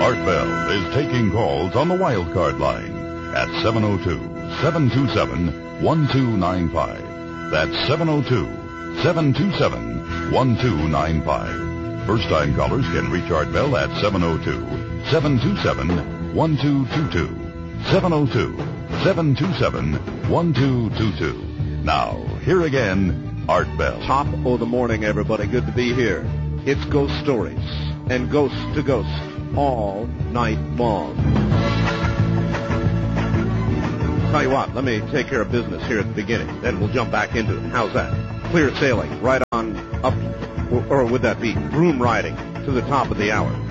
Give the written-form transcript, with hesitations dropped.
Art Bell is taking calls on the wild card line at 702-727-1295. That's 702-727-1295. First-time callers can reach Art Bell at 702-727-1222. 702-727-1222. Now, here again, Art Bell. Top of the morning, everybody. Good to be here. It's Ghost Stories and Ghost to Ghost all night long. Tell you what, let me take care of business here at the beginning. Then we'll jump back into it. How's that? Clear sailing right on up, or would that be broom riding to the top of the hour?